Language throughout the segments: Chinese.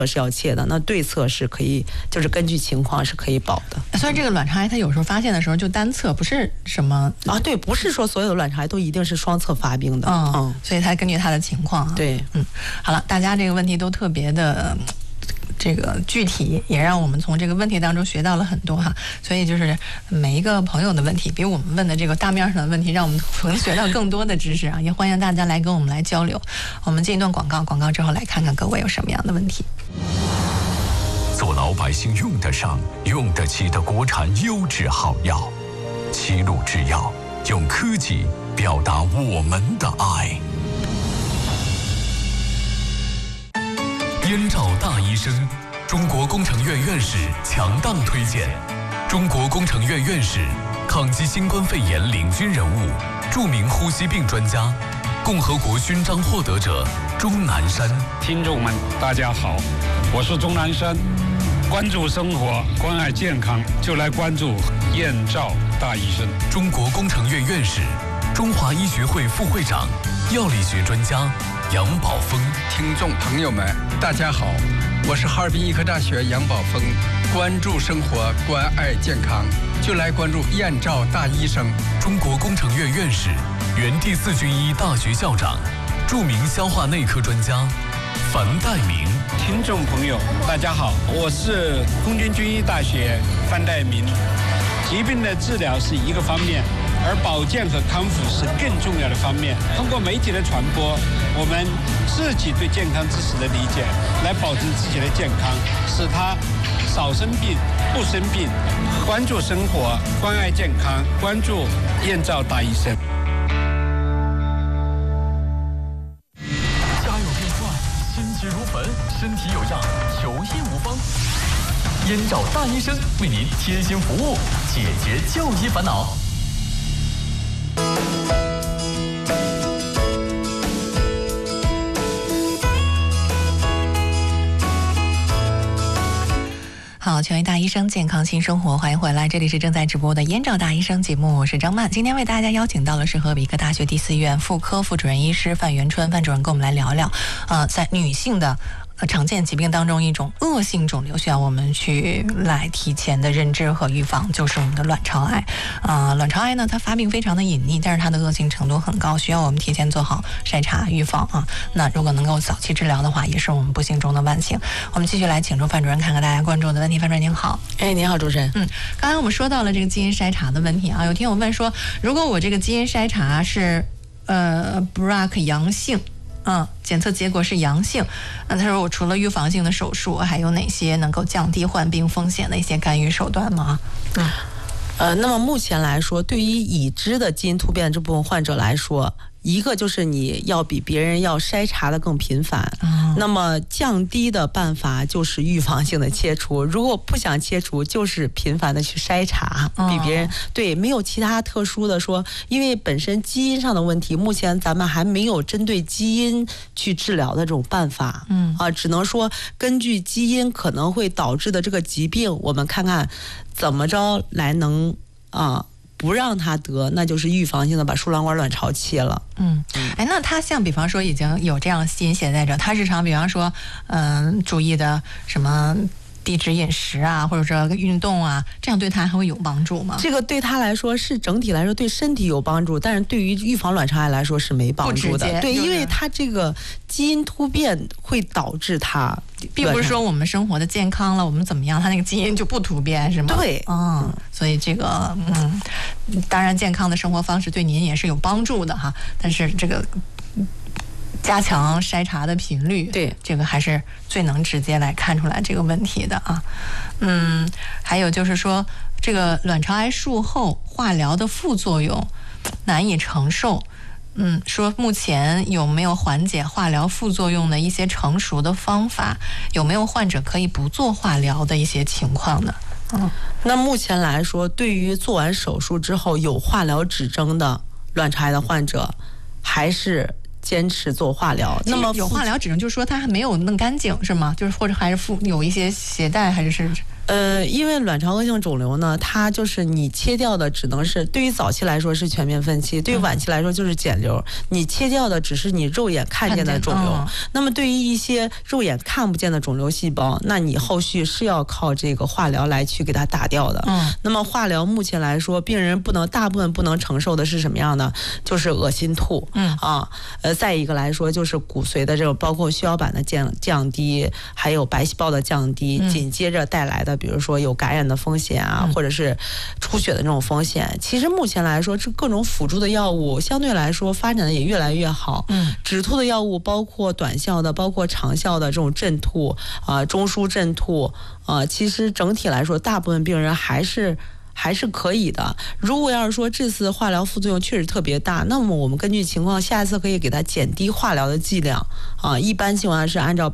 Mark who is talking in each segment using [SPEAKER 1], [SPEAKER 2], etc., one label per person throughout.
[SPEAKER 1] 是要切的，那对侧是可以，就是根据情况是可以保的。
[SPEAKER 2] 所以这个卵巢癌它有时候发现的时候就单侧，不是什么
[SPEAKER 1] 啊，对，不是说所有的卵巢癌都一定是双侧发病的。
[SPEAKER 2] 所以它根据它的情况。
[SPEAKER 1] 对，
[SPEAKER 2] 好了，大家这个问题都特别的这个具体，也让我们从这个问题当中学到了很多哈。所以就是每一个朋友的问题，比我们问的这个大面上的问题，让我们能学到更多的知识啊！也欢迎大家来跟我们来交流。我们进一段广告，广告之后来看看各位有什么样的问题。
[SPEAKER 3] 做老百姓用得上、用得起的国产优质好药，齐鲁制药用科技表达我们的爱。燕赵大医生，中国工程院院士强档推荐，中国工程院院士，抗击新冠肺炎领军人物，著名呼吸病专家，共和国勋章获得者钟南山。
[SPEAKER 4] 听众们，大家好，我是钟南山。关注生活，关爱健康，就来关注燕赵大医生。
[SPEAKER 3] 中国工程院院士，中华医学会副会长，药理学专家杨宝峰。
[SPEAKER 5] 听众朋友们，大家好，我是哈尔滨医科大学杨宝峰。关注生活，关爱健康，就来关注燕赵大医生。
[SPEAKER 3] 中国工程院院士，原第4军医大学校长，著名消化内科专家樊代明。
[SPEAKER 4] 听众朋友，大家好，我是空军军医大学樊代明。疾病的治疗是一个方面，而保健和康复是更重要的方面。通过媒体的传播，我们自己对健康知识的理解，来保证自己的健康，使他少生病、不生病。关注生活，关爱健康，关注燕赵大医生。
[SPEAKER 3] 家有变坏，心急如焚，身体有恙，求医无方。燕赵大医生为您贴心服务，解决就医烦恼。
[SPEAKER 2] 好，权威大医生健康新生活，欢迎回来，这里是正在直播的燕赵大医生节目，我是张曼。今天为大家邀请到的是河北医科大学第4医院妇科副主任医师范元春范主任，跟我们来聊聊在女性的常见疾病当中一种恶性肿瘤，需要我们去来提前的认知和预防，就是我们的卵巢癌。卵巢癌呢，它发病非常的隐匿，但是它的恶性程度很高，需要我们提前做好筛查预防啊。那如果能够早期治疗的话，也是我们不幸中的万幸。我们继续来请出范主任看看大家关注的问题。范主任您好。
[SPEAKER 1] 您好主持人。
[SPEAKER 2] 刚才我们说到了这个基因筛查的问题啊，有听友问说，如果我这个基因筛查是BRCA 阳性。检测结果是阳性，那他说我除了预防性的手术，还有哪些能够降低患病风险的一些干预手段吗？
[SPEAKER 1] 那么目前来说，对于已知的基因突变这部分患者来说，一个就是你要比别人要筛查的更频繁，那么降低的办法就是预防性的切除，如果不想切除，就是频繁的去筛查，比别人对，没有其他特殊的说，因为本身基因上的问题，目前咱们还没有针对基因去治疗的这种办法，只能说根据基因可能会导致的这个疾病，我们看看怎么着来能不让他得，那就是预防性的把输卵管卵巢切了。
[SPEAKER 2] 那他像比方说已经有这样基因携带者，他日常比方说注意的什么低脂饮食啊，或者说运动啊，这样对他还会有帮助吗？
[SPEAKER 1] 这个对他来说是整体来说对身体有帮助，但是对于预防卵巢癌来说是没帮助的。对，因为他这个基因突变会导致他，
[SPEAKER 2] 并不是说我们生活的健康了，我们怎么样，他那个基因就不突变是吗？
[SPEAKER 1] 对，
[SPEAKER 2] 所以这个当然健康的生活方式对您也是有帮助的哈，但是这个加强筛查的频率，
[SPEAKER 1] 对，
[SPEAKER 2] 这个还是最能直接来看出来这个问题的啊。还有就是说，这个卵巢癌术后化疗的副作用难以承受。说目前有没有缓解化疗副作用的一些成熟的方法？有没有患者可以不做化疗的一些情况呢？
[SPEAKER 1] 那目前来说，对于做完手术之后有化疗指征的卵巢癌的患者，还是坚持做化疗。那么
[SPEAKER 2] 有化疗指征，就是说他还没有弄干净是吗？就是或者还是有一些携带，还是
[SPEAKER 1] 因为卵巢恶性肿瘤呢，它就是你切掉的只能是对于早期来说是全面分期，对于晚期来说就是减瘤，你切掉的只是你肉眼看见的肿瘤。那么对于一些肉眼看不见的肿瘤细胞，那你后续是要靠这个化疗来去给它打掉的。那么化疗目前来说，病人大部分不能承受的是什么样的？就是恶心吐。再一个来说就是骨髓的这种，包括血小板的降低，还有白细胞的降低，紧接着带来的比如说有感染的风险啊，或者是出血的这种风险。其实目前来说，这各种辅助的药物相对来说发展的也越来越好。止吐的药物包括短效的，包括长效的这种镇吐中枢镇吐其实整体来说，大部分病人还是可以的。如果要是说这次化疗副作用确实特别大，那么我们根据情况下一次可以给它减低化疗的剂量一般情况下是按照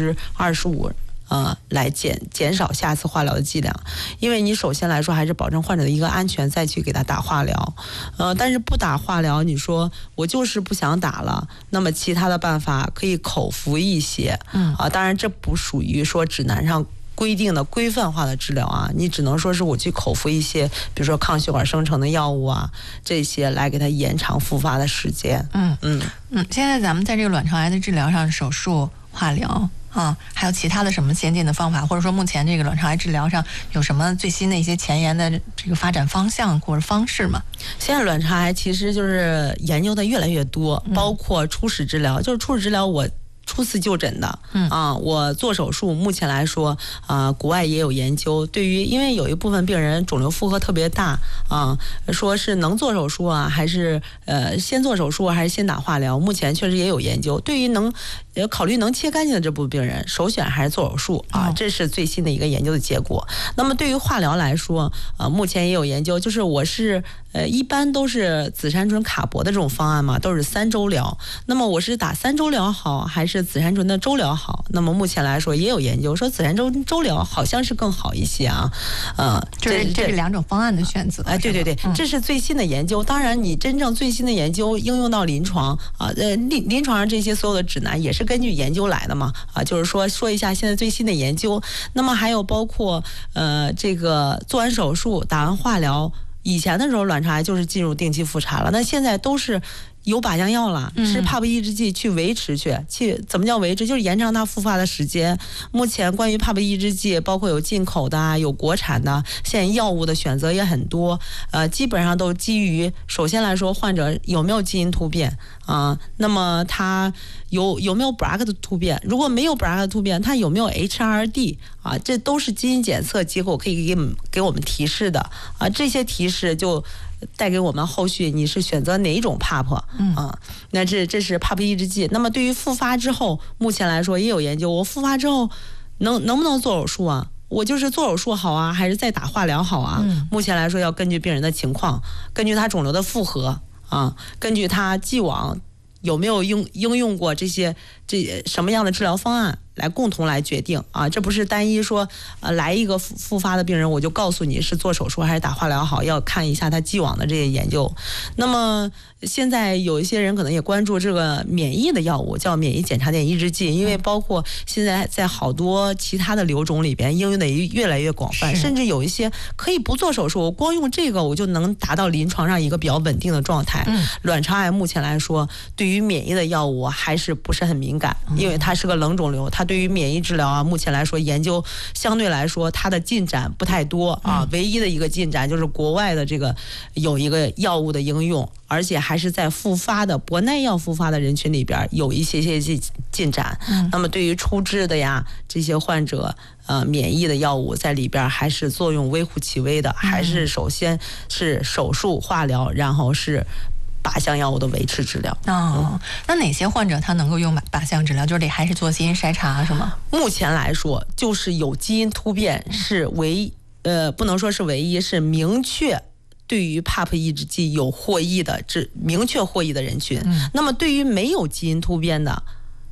[SPEAKER 1] 25%来减少下次化疗的剂量。因为你首先来说还是保证患者的一个安全，再去给他打化疗。但是不打化疗，你说我就是不想打了，那么其他的办法可以口服一些。当然这不属于说指南上规定的规范化的治疗你只能说是我去口服一些，比如说抗血管生成的药物这些来给它延长复发的时间。
[SPEAKER 2] 现在咱们在这个卵巢癌的治疗上，手术、化疗还有其他的什么先进的方法，或者说目前这个卵巢癌治疗上有什么最新的一些前沿的这个发展方向或者方式吗？
[SPEAKER 1] 现在卵巢癌其实就是研究的越来越多，包括初始治疗，就是初始治疗我初次就诊的我做手术，目前来说国外也有研究，对于因为有一部分病人肿瘤负荷特别大说是能做手术还是先做手术还是先打化疗，目前确实也有研究，对于考虑能切干净的这部分病人，首选还是做手术这是最新的一个研究的结果。那么对于化疗来说目前也有研究，就是我是一般都是紫杉醇卡铂的这种方案嘛，都是3周疗，那么我是打3周疗好还是紫杉醇的周疗好？那么目前来说也有研究说紫杉醇周疗好像是更好一些
[SPEAKER 2] 这是2种方案的选择。
[SPEAKER 1] 对，这是最新的研究。当然你真正最新的研究应用到临床临床上这些所有的指南也是根据研究来的嘛就是说一下现在最新的研究。那么还有包括这个做完手术打完化疗，以前的时候卵巢癌就是进入定期复查了，那现在都是有靶向药了，是 PARP 抑制剂去维持去怎么叫维持？就是延长它复发的时间。目前关于 PARP 抑制剂，包括有进口的有国产的，现在药物的选择也很多，基本上都基于首先来说患者有没有基因突变那么他有没有 BRCA 的突变？如果没有 BRCA 的突变，他有没有 HRD 这都是基因检测结果可以给我们提示的这些提示就带给我们后续你是选择哪一种 PARP 那这是 PARP 抑制剂。那么对于复发之后，目前来说也有研究，我复发之后能不能做手术我就是做手术好还是再打化疗好目前来说要根据病人的情况，根据他肿瘤的复合根据他既往有没有应用过这什么样的治疗方案来共同来决定这不是单一说来一个复发的病人我就告诉你是做手术还是打化疗好，要看一下他既往的这些研究。那么现在有一些人可能也关注这个免疫的药物，叫免疫检查点抑制剂，因为包括现在在好多其他的瘤种里边应用的也越来越广泛，甚至有一些可以不做手术，我光用这个我就能达到临床上一个比较稳定的状态。卵巢癌目前来说对于免疫的药物还是不是很敏感，因为它是个冷肿瘤，它对于免疫治疗目前来说研究相对来说它的进展不太多唯一的一个进展就是国外的这个有一个药物的应用，而且还是在复发的博耐药复发的人群里边有一些进展。那么对于初治的这些患者免疫的药物在里边还是作用微乎其微的，还是首先是手术化疗，然后是靶向药物的维持治疗。
[SPEAKER 2] 那哪些患者他能够用靶向治疗？就是得还是做基因筛查是吗？
[SPEAKER 1] 目前来说就是有基因突变是不能说是唯一，是明确对于 PARP 抑制剂有明确获益的人群。那么对于没有基因突变的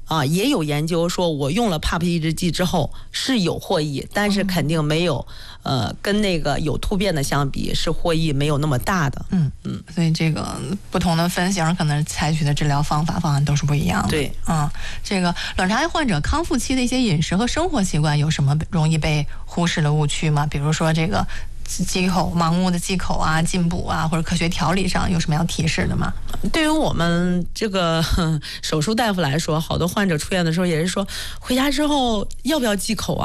[SPEAKER 1] 也有研究说我用了 PAP 抑制剂之后是有获益，但是肯定没有跟那个有突变的相比是获益没有那么大的。
[SPEAKER 2] 所以这个不同的分型可能采取的治疗方案都是不一样的。
[SPEAKER 1] 对，
[SPEAKER 2] 这个卵巢癌患者康复期的一些饮食和生活习惯有什么容易被忽视的误区吗？比如说这个盲目的忌口啊、进补啊，或者科学调理上有什么要提示的吗？
[SPEAKER 1] 对于我们这个手术大夫来说，好多患者出院的时候也是说，回家之后要不要忌口